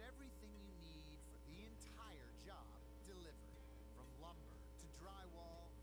everything you need for the entire job delivered. From lumber to drywall